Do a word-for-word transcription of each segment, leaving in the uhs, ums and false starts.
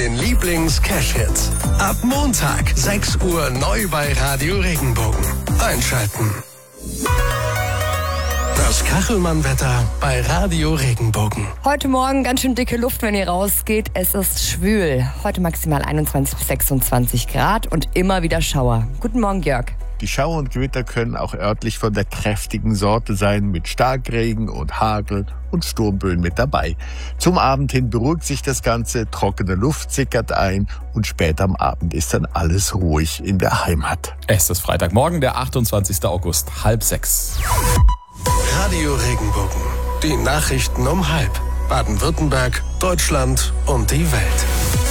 Den Lieblings-Cash-Hits. Ab Montag, sechs Uhr neu bei Radio Regenbogen. Einschalten. Das Kachelmann-Wetter bei Radio Regenbogen. Heute Morgen ganz schön dicke Luft, wenn ihr rausgeht. Es ist schwül. Heute maximal einundzwanzig bis sechsundzwanzig Grad und immer wieder Schauer. Guten Morgen, Jörg. Die Schauer und Gewitter können auch örtlich von der kräftigen Sorte sein, mit Starkregen und Hagel und Sturmböen mit dabei. Zum Abend hin beruhigt sich das Ganze, trockene Luft sickert ein und später am Abend ist dann alles ruhig in der Heimat. Es ist Freitagmorgen, der achtundzwanzigster August, halb sechs. Radio Regenbogen. Die Nachrichten um halb. Baden-Württemberg, Deutschland und die Welt.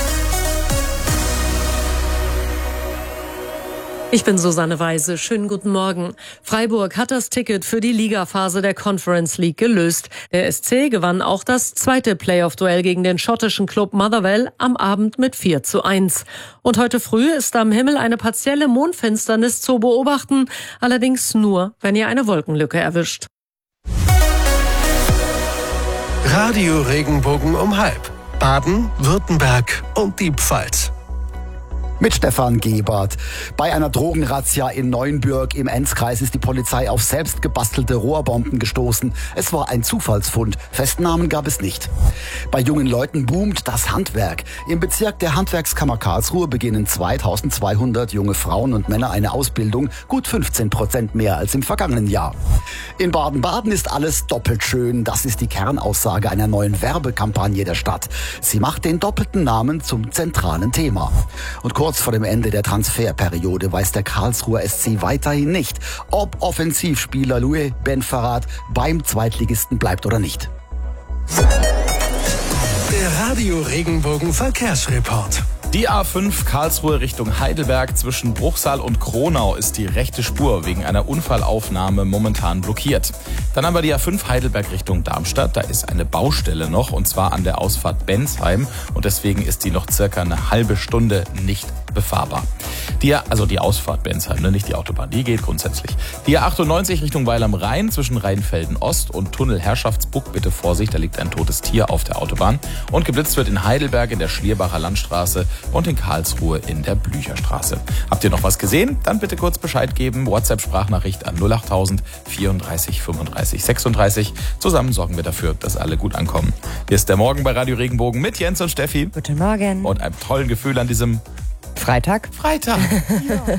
Ich bin Susanne Weise. Schönen guten Morgen. Freiburg hat das Ticket für die Ligaphase der Conference League gelöst. Der S C gewann auch das zweite Playoff-Duell gegen den schottischen Club Motherwell am Abend mit vier zu eins. Und heute früh ist am Himmel eine partielle Mondfinsternis zu beobachten, allerdings nur, wenn ihr eine Wolkenlücke erwischt. Radio Regenbogen um halb. Baden, Württemberg und die Pfalz. Mit Stefan Gebert. Bei einer Drogenrazzia in Neuenbürg im Enzkreis ist die Polizei auf selbst gebastelte Rohrbomben gestoßen. Es war ein Zufallsfund. Festnahmen gab es nicht. Bei jungen Leuten boomt das Handwerk. Im Bezirk der Handwerkskammer Karlsruhe beginnen zweitausendzweihundert junge Frauen und Männer eine Ausbildung, gut fünfzehn Prozent mehr als im vergangenen Jahr. In Baden-Baden ist alles doppelt schön. Das ist die Kernaussage einer neuen Werbekampagne der Stadt. Sie macht den doppelten Namen zum zentralen Thema. Und kurz vor dem Ende der Transferperiode weiß der Karlsruher S C weiterhin nicht, ob Offensivspieler Louis Benfarad beim Zweitligisten bleibt oder nicht. Der Radio Regenbogen Verkehrsreport. Die A fünf Karlsruhe Richtung Heidelberg zwischen Bruchsal und Kronau ist die rechte Spur wegen einer Unfallaufnahme momentan blockiert. Dann haben wir die A fünf Heidelberg Richtung Darmstadt. Da ist eine Baustelle noch, und zwar an der Ausfahrt Bensheim. Und deswegen ist die noch circa eine halbe Stunde nicht befahrbar. Die, also die Ausfahrt Bensheim, ne, nicht die Autobahn, die geht grundsätzlich. Die A achtundneunzig Richtung Weil am Rhein zwischen Rheinfelden Ost und Tunnel Herrschaftsbuck. Bitte Vorsicht, da liegt ein totes Tier auf der Autobahn. Und geblitzt wird in Heidelberg in der Schlierbacher Landstraße und in Karlsruhe in der Blücherstraße. Habt ihr noch was gesehen? Dann bitte kurz Bescheid geben. WhatsApp-Sprachnachricht an null achttausend vierunddreißig fünfunddreißig sechsunddreißig. Zusammen sorgen wir dafür, dass alle gut ankommen. Hier ist der Morgen bei Radio Regenbogen mit Jens und Steffi. Guten Morgen. Und einem tollen Gefühl an diesem Freitag. Freitag. Ja.